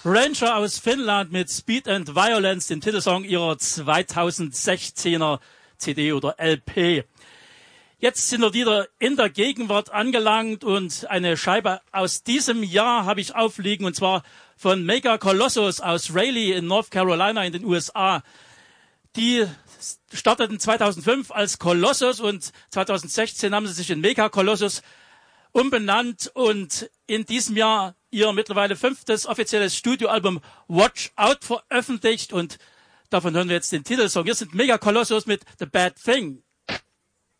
Ranger aus Finnland mit Speed and Violence, dem Titelsong ihrer 2016er CD oder LP. Jetzt sind wir wieder in der Gegenwart angelangt und eine Scheibe aus diesem Jahr habe ich aufliegen, und zwar von Mega Colossus aus Raleigh in North Carolina in den USA. Die starteten 2005 als Colossus und 2016 haben sie sich in Mega Colossus umbenannt und in diesem Jahr ihr mittlerweile 5. offizielles Studioalbum Watch Out veröffentlicht, und davon hören wir jetzt den Titelsong. Hier sind Mega Colossus mit The Bad Thing.